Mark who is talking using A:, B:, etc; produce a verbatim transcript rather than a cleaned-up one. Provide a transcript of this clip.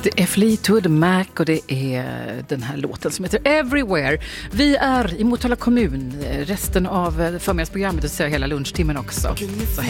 A: Det är Fleetwood Mac och det är den här låten som heter Everywhere. Vi är i Motala kommun resten av förmiddagsprogrammet och så hela lunchtimmen också. Så